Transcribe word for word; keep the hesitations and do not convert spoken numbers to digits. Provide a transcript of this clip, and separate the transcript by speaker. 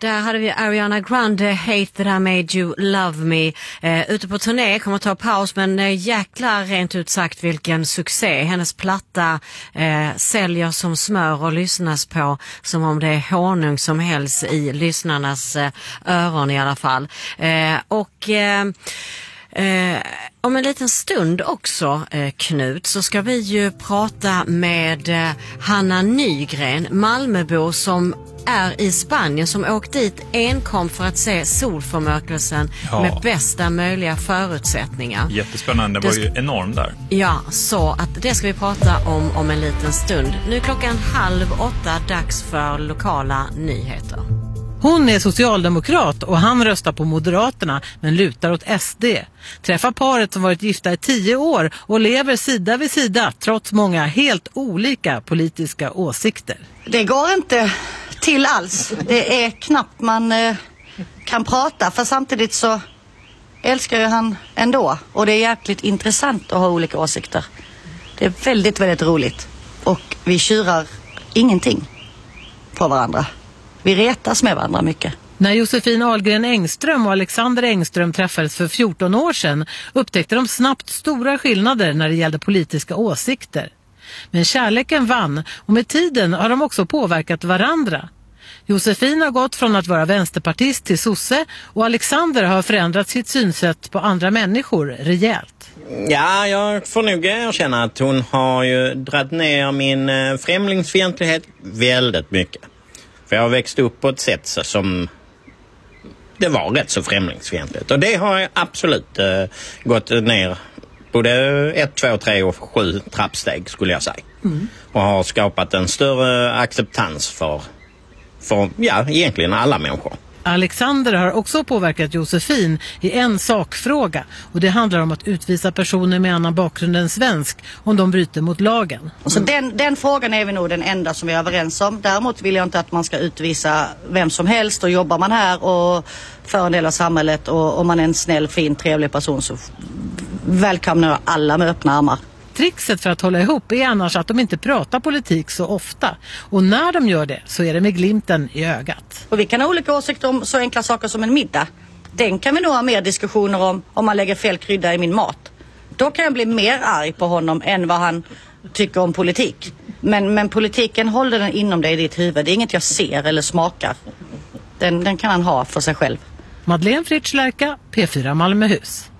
Speaker 1: Där hade vi Ariana Grande, Hate That I Made You Love Me. Eh, ute på turné, kommer att ta paus, men eh, jäklar rent ut sagt vilken succé. Hennes platta eh, säljer som smör och lyssnas på som om det är honung som helst i lyssnarnas eh, öron i alla fall. Eh, och... Eh, Eh, om en liten stund också, eh, Knut, så ska vi ju prata med eh, Hanna Nygren, Malmöbo som är i Spanien, som åkt dit enkom för att se solförmörkelsen ja. med bästa möjliga förutsättningar.
Speaker 2: Jättespännande, det var ju enormt där.
Speaker 1: Ja, så att det ska vi prata om om en liten stund. Nu är klockan halv åtta, dags för lokala nyheter.
Speaker 3: Hon är socialdemokrat och han röstar på Moderaterna men lutar åt S D. Träffa paret som varit gifta i tio år och lever sida vid sida trots många helt olika politiska åsikter.
Speaker 4: Det går inte till alls. Det är knappt man eh, kan prata, för samtidigt så älskar ju han ändå. Och det är jäkligt intressant att ha olika åsikter. Det är väldigt, väldigt roligt. Och vi tjurar ingenting på varandra. Vi retas med varandra mycket.
Speaker 3: När Josefin Ahlgren Engström och Alexander Engström träffades för fjorton år sedan upptäckte de snabbt stora skillnader när det gällde politiska åsikter. Men kärleken vann och med tiden har de också påverkat varandra. Josefin har gått från att vara vänsterpartist till sosse och Alexander har förändrat sitt synsätt på andra människor rejält.
Speaker 5: Ja, jag får nog erkänna att hon har ju dragit ner min främlingsfientlighet väldigt mycket. För jag har växt upp på ett sätt som det var rätt så främlingsfientligt. Och det har jag absolut eh, gått ner både ett, två, tre och sju trappsteg skulle jag säga. Mm. Och har skapat en större acceptans för, för ja, egentligen alla människor.
Speaker 3: Alexander har också påverkat Josefin i en sakfråga och det handlar om att utvisa personer med annan bakgrund än svensk om de bryter mot lagen. Mm.
Speaker 4: Så den, den frågan är vi nog den enda som vi är överens om. Däremot vill jag inte att man ska utvisa vem som helst, och jobbar man här och för en del av samhället och om man är en snäll, fin, trevlig person så välkomnar jag alla med öppna armar.
Speaker 3: Trixet för att hålla ihop är annars att de inte pratar politik så ofta. Och när de gör det så är det med glimten i ögat.
Speaker 4: Och vi kan ha olika åsikter om så enkla saker som en middag. Den kan vi nog ha mer diskussioner om om man lägger fel krydda i min mat. Då kan jag bli mer arg på honom än vad han tycker om politik. Men, men politiken håller den inom dig i ditt huvud. Det är inget jag ser eller smakar. Den, den kan han ha för sig själv.
Speaker 3: Madeleine Fritz Lärka, P fyra Malmöhus.